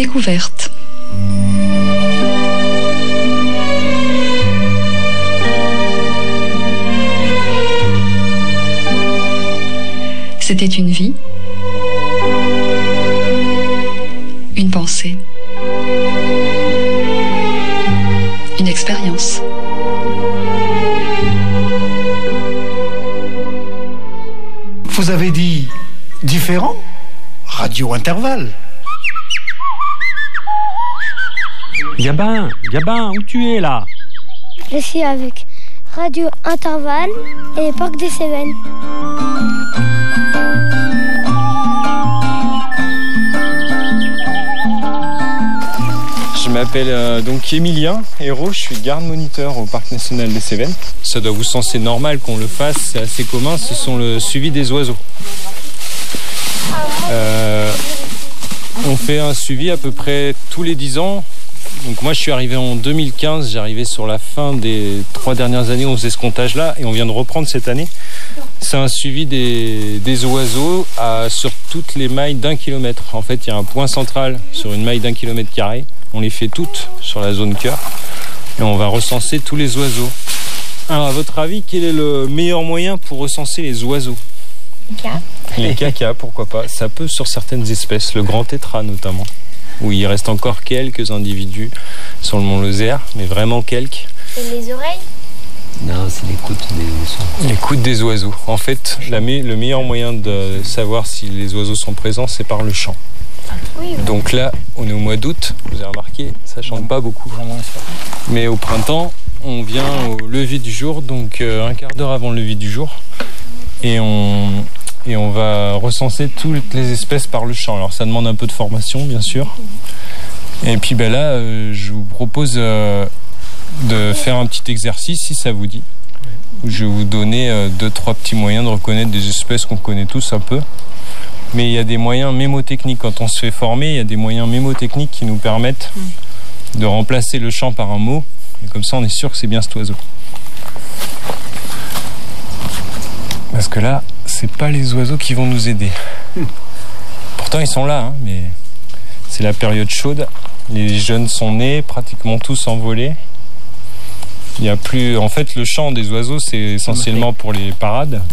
Découverte. C'était une vie, une pensée, une expérience. Vous avez dit différent? Radio Intervalle. Gabin, où tu es là? Je suis avec Radio Intervalle et Parc des Cévennes. Je m'appelle donc Émilien Hérault, je suis garde moniteur au Parc National des Cévennes. Ça doit vous sembler normal qu'on le fasse, c'est assez commun, ce sont le suivi des oiseaux. On fait un suivi à peu près tous les 10 ans. Donc moi je suis arrivé en 2015, j'arrivais sur la fin des 3 dernières années, on faisait ce comptage-là et on vient de reprendre cette année. C'est un suivi des oiseaux sur toutes les mailles d'1 kilomètre. En fait, il y a un point central sur une maille d'1 kilomètre carré. On les fait toutes sur la zone cœur et on va recenser tous les oiseaux. Alors, à votre avis, quel est le meilleur moyen pour recenser les oiseaux? Les cacas, pourquoi pas. Ça peut sur certaines espèces, le grand tétras notamment, où il reste encore quelques individus sur le mont Lozère, mais vraiment quelques. Et les oreilles? Non, c'est l'écoute des oiseaux. L'écoute des oiseaux. En fait, le meilleur moyen de savoir si les oiseaux sont présents, c'est par le chant. Oui. Donc là, on est au mois d'août, vous avez remarqué, ça chante pas beaucoup. Mais au printemps, on vient au lever du jour, donc un quart d'heure avant le lever du jour. Et on va recenser toutes les espèces par le chant. Alors ça demande un peu de formation, bien sûr. Et puis là, je vous propose de faire un petit exercice, si ça vous dit. Je vais vous donner 2-3 petits moyens de reconnaître des espèces qu'on connaît tous un peu. Mais il y a des moyens mémotechniques. Quand on se fait former, il y a des moyens mémotechniques qui nous permettent de remplacer le chant par un mot. Et comme ça, on est sûr que c'est bien cet oiseau. Parce que là, c'est pas les oiseaux qui vont nous aider. Pourtant, ils sont là, mais c'est la période chaude. Les jeunes sont nés, pratiquement tous envolés. Il y a plus. En fait, le chant des oiseaux, c'est essentiellement pour les parades.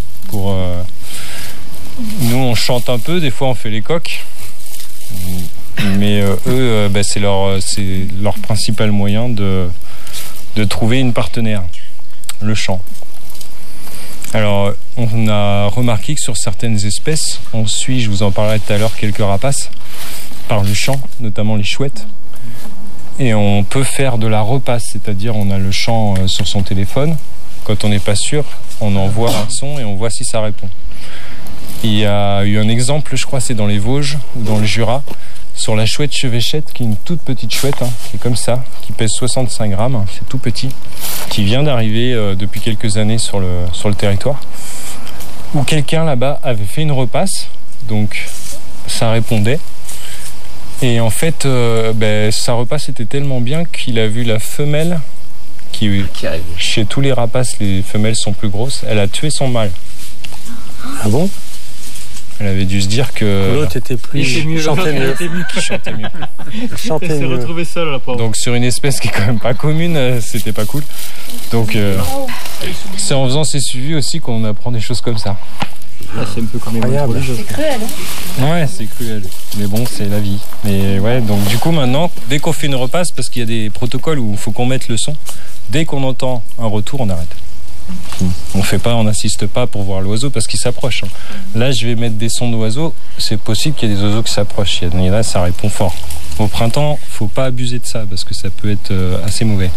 Nous, on chante un peu. Des fois, on fait les coqs. Mais eux, c'est leur principal moyen de trouver une partenaire. Le chant. Alors, on a remarqué que sur certaines espèces, on suit, je vous en parlerai tout à l'heure, quelques rapaces par le chant, notamment les chouettes. Et on peut faire de la repasse, c'est-à-dire on a le chant sur son téléphone. Quand on n'est pas sûr, on envoie un son et on voit si ça répond. Il y a eu un exemple, je crois, c'est dans les Vosges ou dans le Jura, sur la chouette chevêchette, qui est une toute petite chouette, qui est comme ça, qui pèse 65 grammes, c'est tout petit, qui vient d'arriver depuis quelques années sur le territoire, où quelqu'un là-bas avait fait une repasse, donc ça répondait. Et en fait, sa repasse était tellement bien qu'il a vu la femelle, qui chez tous les rapaces, les femelles sont plus grosses, elle a tué son mâle. Ah bon? Elle avait dû se dire que l'autre était plus chantait mieux. Elle s'est retrouvée seule, la pauvre. Donc sur une espèce qui est quand même pas commune, c'était pas cool. Donc c'est en faisant ces suivis aussi qu'on apprend des choses comme ça. C'est un peu comme C'est cruel, Ouais, c'est cruel. Mais bon, c'est la vie. Mais ouais, donc du coup maintenant, dès qu'on fait une repasse, parce qu'il y a des protocoles où il faut qu'on mette le son, dès qu'on entend un retour, on arrête. On n'assiste pas pour voir l'oiseau parce qu'il s'approche. Là, je vais mettre des sons d'oiseaux. C'est possible qu'il y ait des oiseaux qui s'approchent. Il y en a, ça répond fort. Au printemps, faut pas abuser de ça parce que ça peut être assez mauvais.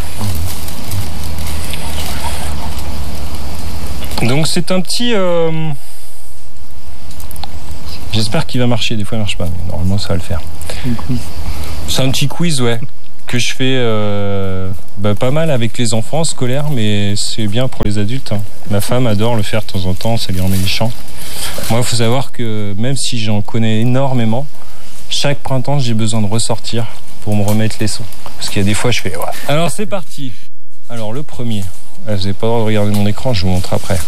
Donc c'est un petit. J'espère qu'il va marcher. Des fois, il marche pas, mais normalement, ça va le faire. C'est un petit quiz, ouais. Que je fais pas mal avec les enfants scolaires, mais c'est bien pour les adultes. Ma femme adore le faire de temps en temps, ça lui remet les chants. Moi, il faut savoir que même si j'en connais énormément, chaque printemps, j'ai besoin de ressortir pour me remettre les sons. Parce qu'il y a des fois, je fais... Ouais. Alors, c'est parti. Alors, le premier. Vous n'avez pas le droit de regarder mon écran, je vous montre après.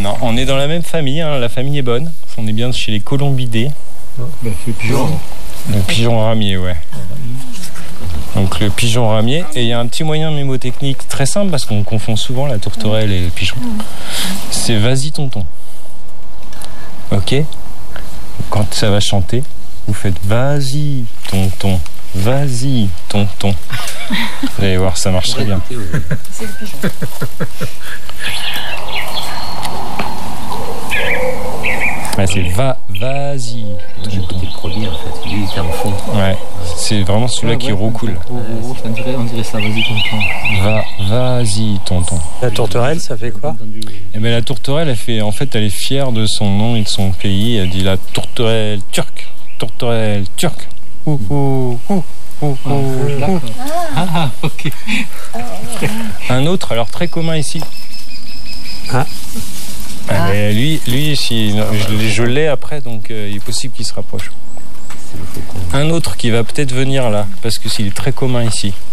Non, on est dans la même famille, hein, la famille est bonne. On est bien chez les colombidés. C'est le pigeon. Le pigeon ramier, ouais. Donc le pigeon ramier. Et il y a un petit moyen mnémotechnique très simple parce qu'on confond souvent la tourterelle et le pigeon. C'est vas-y tonton. Ok ? Quand ça va chanter, vous faites vas-y tonton. Vas-y tonton. Vous allez voir, ça marche très bien. C'est le pigeon. Ouais, c'est vas-y tonton. Le produit en fait, lui il était en fond. Ouais, c'est vraiment celui-là qui roucoule. On dirait ça, vas-y tonton. Vas-y tonton. La tourterelle, ça fait quoi? Et ben la tourterelle, elle est fière de son nom et de son pays. Elle dit la tourterelle turque. Tourterelle turque. Ah, ok. Un autre, alors très commun ici. Ah. Mais lui si, je l'ai après, donc il est possible qu'il se rapproche. Un autre qui va peut-être venir là, parce que s'il est très commun ici.